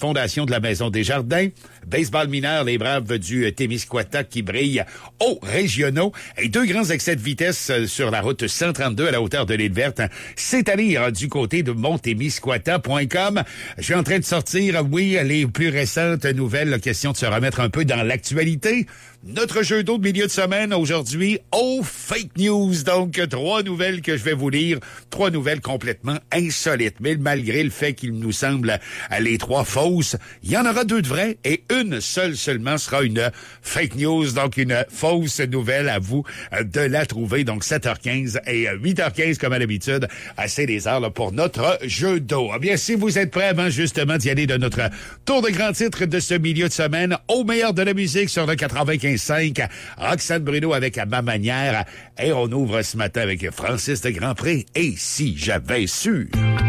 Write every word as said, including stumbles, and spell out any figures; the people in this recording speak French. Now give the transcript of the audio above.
fondation de la Maison des Jardins. Baseball mineur, les Braves du Témiscouata qui brillent aux régionaux. Et deux grands excès de vitesse sur la route cent trente-deux à la hauteur de l'île verte. C'est à lire du côté de montémiscouata point com. Je suis en train de sortir, oui, les plus récentes nouvelles. Question de se remettre un peu dans l'actualité. Notre jeu d'eau de milieu de semaine aujourd'hui, oh, fake news. Donc, trois nouvelles que je vais vous lire. Trois nouvelles complètement insolites. Mais malgré le fait qu'il nous semble les trois fausses, il y en aura deux de vraies et une seule seulement sera une fake news. Donc, une fausse nouvelle à vous de la trouver. Donc, sept heures quinze et huit heures quinze comme à l'habitude. C'est les heures là, pour notre jeu d'eau. Eh bien, si vous êtes prêts avant justement d'y aller de notre tour de grand titre de ce milieu de semaine, au meilleur de la musique sur le quatre-vingt-quinze cinq, Roxane Bruno avec À ma manière. Et on ouvre ce matin avec Francis de Grandpré. Et si j'avais su...